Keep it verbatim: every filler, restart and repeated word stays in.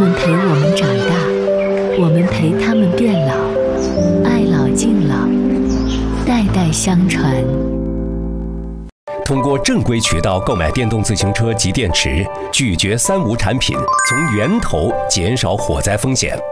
们陪我们长大，我们陪他们变老，爱老敬老，代代相传。 通过正规渠道购买电动自行车及电池，拒绝三无产品，从源头减少火灾风险。